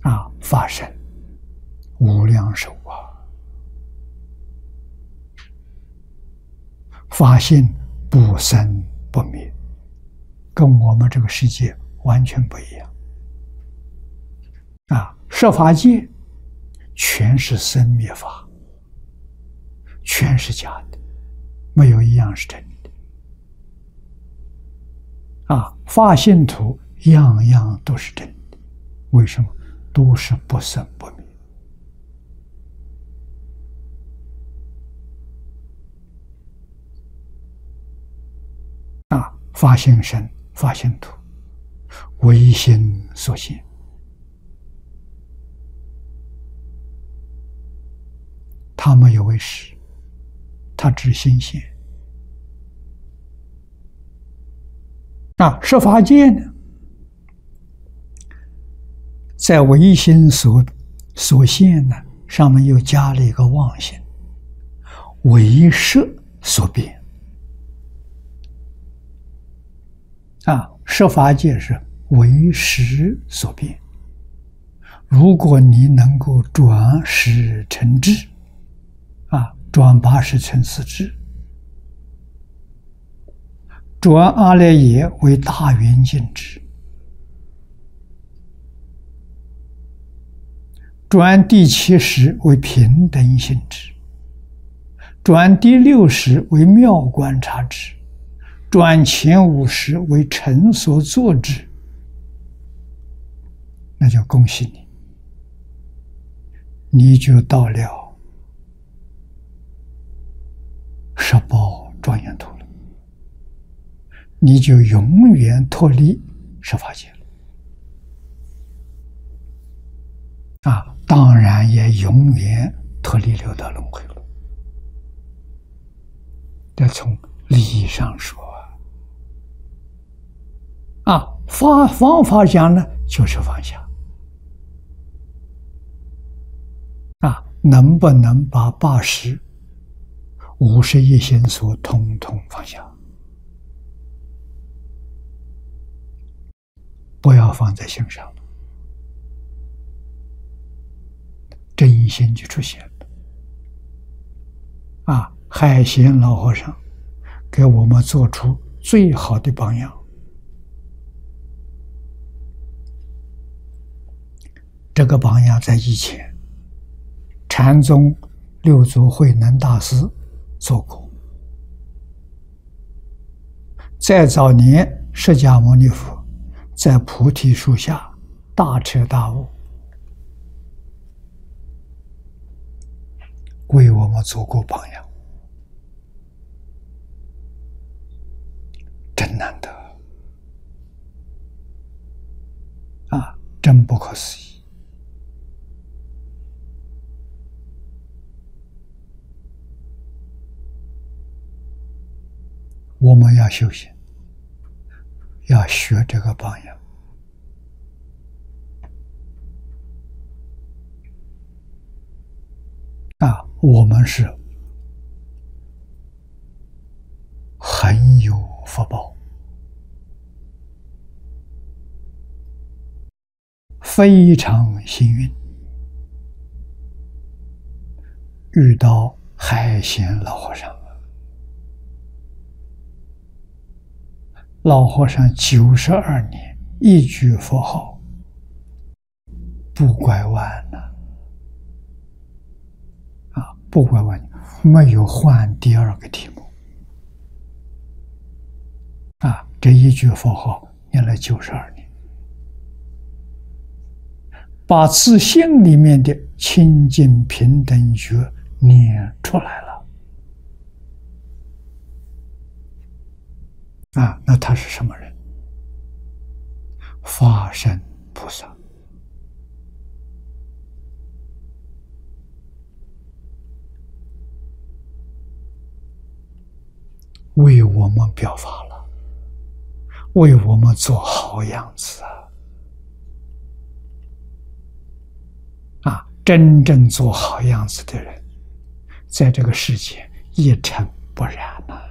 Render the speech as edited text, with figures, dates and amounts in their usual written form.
法身无量寿法性不生不灭，跟我们这个世界完全不一样。设法界全是生灭法，全是假的，没有一样是真的。法性土样样都是真的，为什么？都是不生不灭。法性身，法性土，唯心所现。他没有为实，他只心现。设法界呢，在唯心所现呢，上面又加了一个妄心，为识所变。设法界是为识所变。如果你能够转识成智，转八识成四智，转阿赖耶为大圆镜智，转第七识为平等性智，转第六识为妙观察智，转前五识为成所作智，那就恭喜你，你就到了十宝庄严土了，你就永远脱离十法界了。当然也永远脱离六道轮回了。这从理义上说方法讲呢，就是放下。能不能把80、51心所统统放下？不要放在心上了，真心就出现了。海贤老和尚给我们做出最好的榜样。这个榜样在以前禅宗六祖慧能大师做过，在早年释迦牟尼佛在菩提树下大彻大悟，为我们做过榜样，真难得真不可思议。我们要修行，要学这个榜样。我们是很有福报，非常幸运，遇到海贤老和尚。老和尚92年一句佛号不拐弯了，不拐弯，没有换第二个题目，这一句佛号念了92年，把自性里面的清净平等觉念出来了。那他是什么人？法身菩萨。为我们表法了，为我们做好样子真正做好样子的人，在这个世界一尘不染